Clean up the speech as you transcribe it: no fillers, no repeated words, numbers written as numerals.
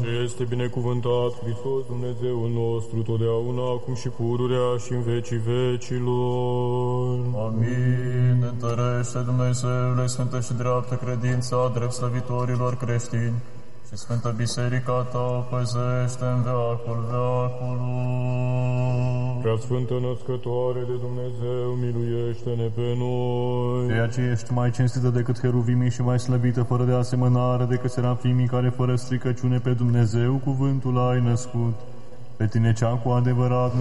Și este binecuvântat Hristos Dumnezeul nostru, totdeauna, acum și pururea și în vecii vecilor. Amin. Întărește, Dumnezeule, sfântă și dreaptă credința drept slăvitorilor creștini și sfântă biserica ta o păzește în veacul veacului. Prea Sfântă Născătoare de Dumnezeu, miluiește-ne pe noi. Ceea ce ești mai cinstită decât heruvimii și mai slăvită fără de asemănare decât serafimii care fără stricăciune pe Dumnezeu cuvântul ai născut. Pe tine cea cu adevărat